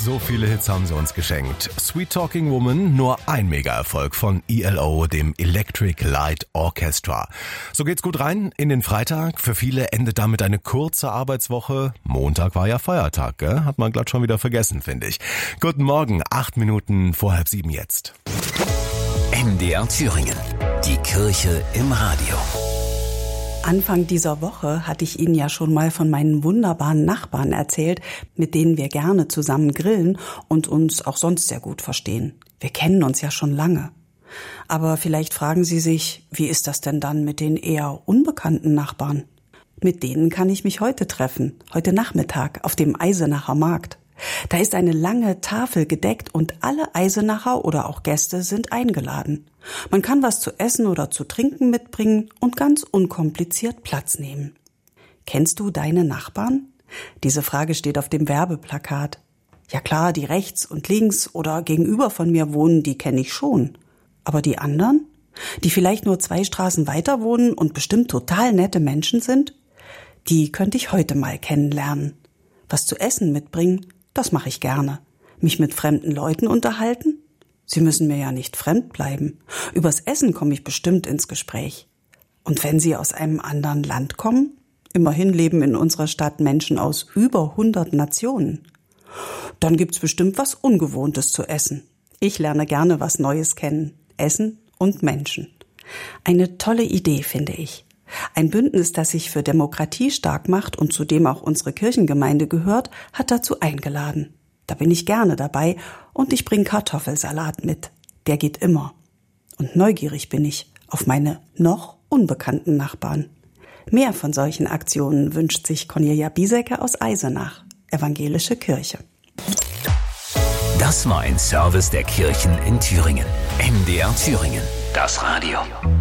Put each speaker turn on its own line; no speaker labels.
So viele Hits haben sie uns geschenkt. Sweet Talking Woman, nur ein Mega-Erfolg von ELO, dem Electric Light Orchestra. So geht's gut rein in den Freitag. Für viele endet damit eine kurze Arbeitswoche. Montag war ja Feiertag, gell? Hat man glatt schon wieder vergessen, finde ich. Guten Morgen, 8 Minuten vor 6:30 jetzt.
MDR Thüringen, die Kirche im Radio.
Anfang dieser Woche hatte ich Ihnen ja schon mal von meinen wunderbaren Nachbarn erzählt, mit denen wir gerne zusammen grillen und uns auch sonst sehr gut verstehen. Wir kennen uns ja schon lange. Aber vielleicht fragen Sie sich, wie ist das denn dann mit den eher unbekannten Nachbarn? Mit denen kann ich mich heute treffen, heute Nachmittag auf dem Eisenacher Markt. Da ist eine lange Tafel gedeckt und alle Eisenacher oder auch Gäste sind eingeladen. Man kann was zu essen oder zu trinken mitbringen und ganz unkompliziert Platz nehmen. Kennst du deine Nachbarn? Diese Frage steht auf dem Werbeplakat. Ja klar, die rechts und links oder gegenüber von mir wohnen, die kenne ich schon. Aber die anderen? Die vielleicht nur 2 Straßen weiter wohnen und bestimmt total nette Menschen sind? Die könnte ich heute mal kennenlernen. Was zu essen mitbringen? Das mache ich gerne. Mich mit fremden Leuten unterhalten? Sie müssen mir ja nicht fremd bleiben. Übers Essen komme ich bestimmt ins Gespräch. Und wenn Sie aus einem anderen Land kommen? Immerhin leben in unserer Stadt Menschen aus über 100 Nationen. Dann gibt's bestimmt was Ungewohntes zu essen. Ich lerne gerne was Neues kennen. Essen und Menschen. Eine tolle Idee, finde ich. Ein Bündnis, das sich für Demokratie stark macht und zu dem auch unsere Kirchengemeinde gehört, hat dazu eingeladen. Da bin ich gerne dabei und ich bringe Kartoffelsalat mit. Der geht immer. Und neugierig bin ich auf meine noch unbekannten Nachbarn. Mehr von solchen Aktionen wünscht sich Cornelia Biesecke aus Eisenach, Evangelische Kirche.
Das war ein Service der Kirchen in Thüringen. MDR Thüringen, das Radio.